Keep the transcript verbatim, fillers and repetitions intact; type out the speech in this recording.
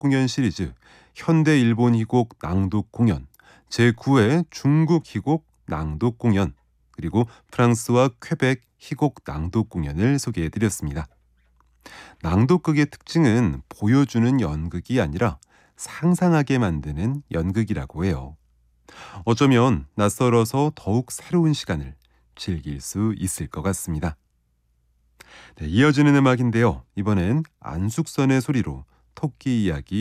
공연 시리즈 현대 일본 희곡 낭독 공연, 제구 회 중국 희곡 낭독 공연, 그리고 프랑스와 퀘벡 희곡 낭독 공연을 소개해드렸습니다. 낭독극의 특징은 보여주는 연극이 아니라 상상하게 만드는 연극이라고 해요. 어쩌면 낯설어서 더욱 새로운 시간을 즐길 수 있을 것 같습니다. 네, 이어지는 음악인데요. 이번엔 안숙선의 소리로 토끼 이야기